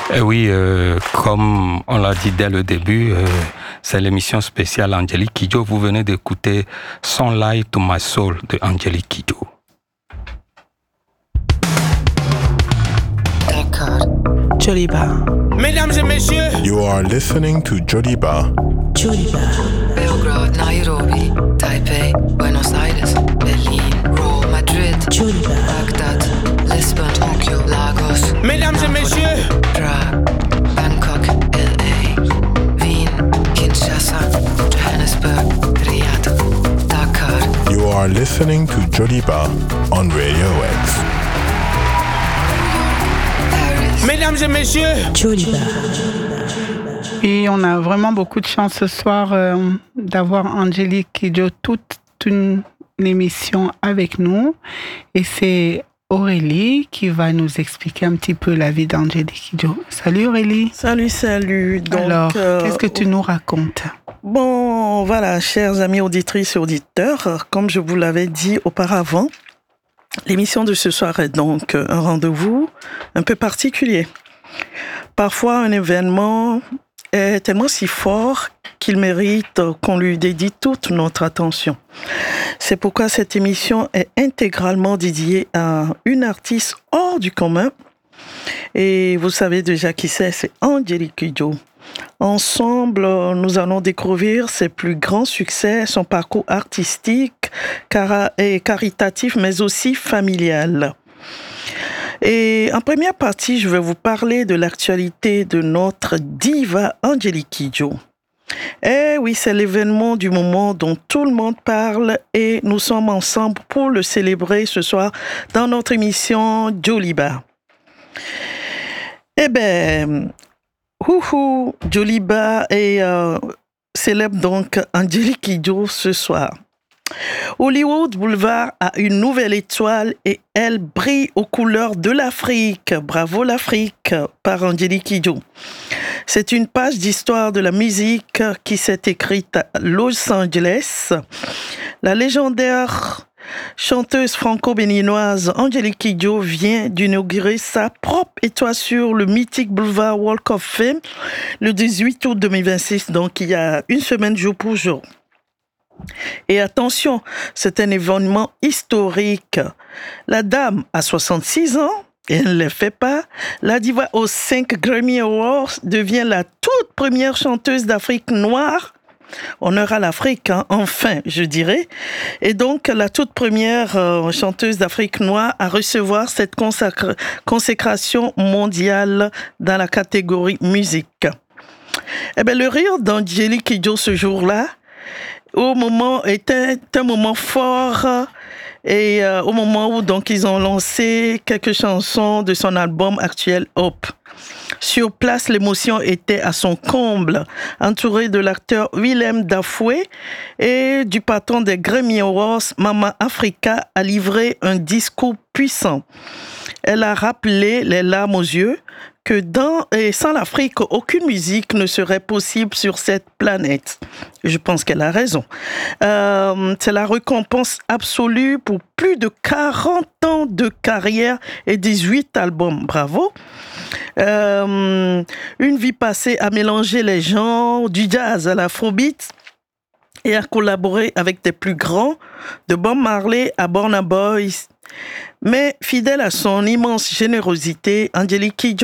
Et oui, comme on l'a dit dès le début, c'est l'émission spéciale Angélique Kidjo. Vous venez d'écouter Sunlight to My Soul de Angélique Kidjo. Joliba. Mesdames et messieurs, You are listening to Joliba. Joliba. Belgrade, Nairobi, Taipei, Buenos Aires, Berlin, Rome, Madrid, Joliba. Bagdad, Lisbon, Tokyo, Lagos, mesdames et messieurs, Prague, Bangkok, LA, Wien, Kinshasa, Johannesburg, Riyadh, Dakar. You are listening to Joliba on Radio X. mesdames et messieurs, Joliba. Et on a vraiment beaucoup de chance ce soir d'avoir Angélique Kidjo toute une émission avec nous. Et c'est Aurélie qui va nous expliquer un petit peu la vie d'Angélique Kidjo. Salut Aurélie. Salut. Donc, alors, qu'est-ce que tu nous racontes? Bon, voilà, chers amis auditrices et auditeurs, comme je vous l'avais dit auparavant, l'émission de ce soir est donc un rendez-vous un peu particulier. Parfois, un événement est tellement si fort qu'il mérite qu'on lui dédie toute notre attention. C'est pourquoi cette émission est intégralement dédiée à une artiste hors du commun. Et vous savez déjà qui c'est Angélique Kidjo. Ensemble, nous allons découvrir ses plus grands succès, son parcours artistique et caritatif, mais aussi familial. Et en première partie, je vais vous parler de l'actualité de notre diva Angélique Kidjo. Eh oui, c'est l'événement du moment dont tout le monde parle et nous sommes ensemble pour le célébrer ce soir dans notre émission Joliba. Eh bien, Joliba célèbre donc Angélique Kidjo ce soir. Hollywood Boulevard a une nouvelle étoile et elle brille aux couleurs de l'Afrique. Bravo l'Afrique, par Angélique Kidjo. C'est une page d'histoire de la musique qui s'est écrite à Los Angeles. La légendaire chanteuse franco-béninoise Angélique Kidjo vient d'inaugurer sa propre étoile sur le mythique boulevard Walk of Fame le 18 août 2026, donc il y a une semaine jour pour jour. Et attention, c'est un événement historique. La dame a 66 ans et elle ne le fait pas. La diva aux 5 Grammy Awards devient la toute première chanteuse d'Afrique noire. Honneur à l'Afrique, enfin, je dirais. Et donc, la toute première chanteuse d'Afrique noire à recevoir cette consécration mondiale dans la catégorie musique. Eh bien, le rire d'Angélique Kidjo ce jour-là, était un moment fort et au moment où donc ils ont lancé quelques chansons de son album actuel Hope. Sur place, l'émotion était à son comble, entourée de l'acteur Willem Dafoe et du patron des Grammy Awards, Mama Africa, a livré un discours puissant. Elle a rappelé les larmes aux yeux que sans l'Afrique, aucune musique ne serait possible sur cette planète. Je pense qu'elle a raison. C'est la récompense absolue pour plus de 40 ans de carrière et 18 albums. Bravo. Une vie passée à mélanger les genres, du jazz à l'afrobeat, et à collaborer avec des plus grands, de Bob Marley à Burna Boy. Mais fidèle à son immense générosité, Angélique Kidjo